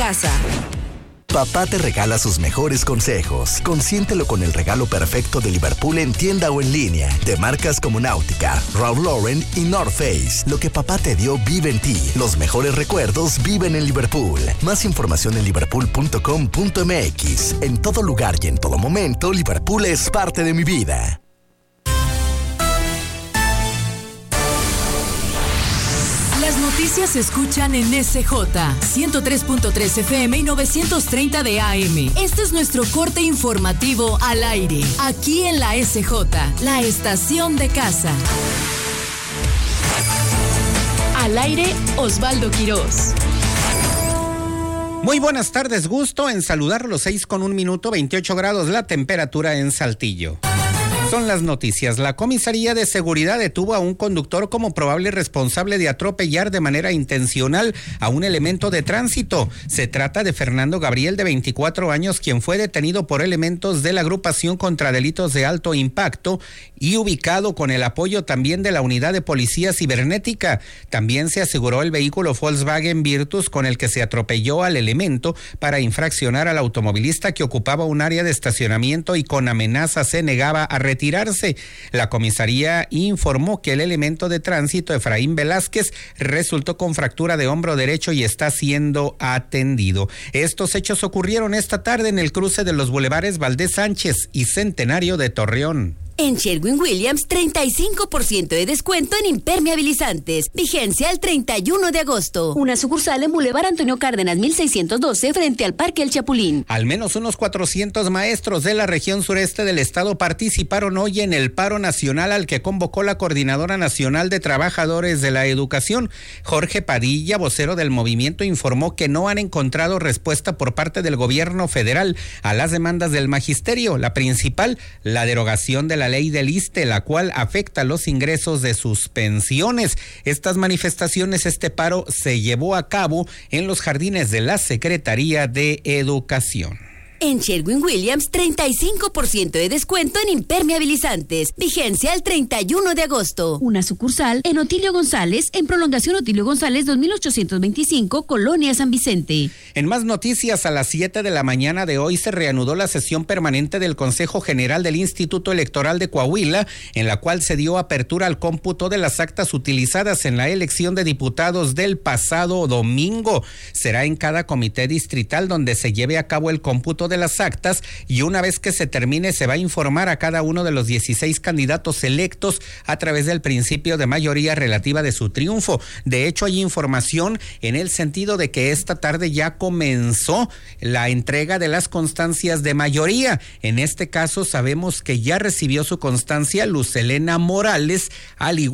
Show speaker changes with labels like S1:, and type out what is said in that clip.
S1: casa.
S2: Papá te regala sus mejores consejos. Consiéntelo con el regalo perfecto de Liverpool en tienda o en línea. De marcas como Náutica, Ralph Lauren y North Face. Lo que papá te dio vive en ti. Los mejores recuerdos viven en Liverpool. Más información en liverpool.com.mx. En todo lugar y en todo momento, Liverpool es parte de mi vida.
S1: Las noticias se escuchan en SJ 103.3 FM y 930 de AM. Este es nuestro corte informativo al aire, aquí en la SJ, la estación de casa. Al aire, Osvaldo Quirós.
S3: Muy buenas tardes, gusto en saludarlos. 6:01, 28 grados la temperatura en Saltillo. Son las noticias. La Comisaría de Seguridad detuvo a un conductor como probable responsable de atropellar de manera intencional a un elemento de tránsito. Se trata de Fernando Gabriel, de 24 años, quien fue detenido por elementos de la agrupación contra delitos de alto impacto y ubicado con el apoyo también de la unidad de policía cibernética. También se aseguró el vehículo Volkswagen Virtus con el que se atropelló al elemento para infraccionar al automovilista que ocupaba un área de estacionamiento y con amenaza se negaba a retirarse. La comisaría informó que el elemento de tránsito, Efraín Velázquez, resultó con fractura de hombro derecho y está siendo atendido. Estos hechos ocurrieron esta tarde en el cruce de los bulevares Valdés Sánchez y Centenario de Torreón.
S4: En Sherwin-Williams, 35% de descuento en impermeabilizantes. Vigencia el 31 de agosto. Una sucursal en Boulevard Antonio Cárdenas, 1612, frente al Parque El Chapulín.
S3: Al menos unos 400 maestros de la región sureste del estado participaron hoy en el paro nacional al que convocó la Coordinadora Nacional de Trabajadores de la Educación. Jorge Padilla, vocero del movimiento, informó que no han encontrado respuesta por parte del gobierno federal a las demandas del magisterio. La principal, la derogación de la ley del ISSSTE, la cual afecta los ingresos de sus pensiones. Estas manifestaciones, este paro se llevó a cabo en los jardines de la Secretaría de Educación.
S4: En Sherwin-Williams, 35% de descuento en impermeabilizantes. Vigencia el 31 de agosto. Una sucursal en Otilio González, en Prolongación Otilio González 2825, Colonia San Vicente.
S3: En más noticias, a las 7 de la mañana de hoy se reanudó la sesión permanente del Consejo General del Instituto Electoral de Coahuila, en la cual se dio apertura al cómputo de las actas utilizadas en la elección de diputados del pasado domingo. Será en cada comité distrital donde se lleve a cabo el cómputo de las actas, y una vez que se termine se va a informar a cada uno de los 16 candidatos electos a través del principio de mayoría relativa de su triunfo. De hecho, hay información en el sentido de que esta tarde ya comenzó la entrega de las constancias de mayoría. En este caso sabemos que ya recibió su constancia Luz Helena Morales, al igual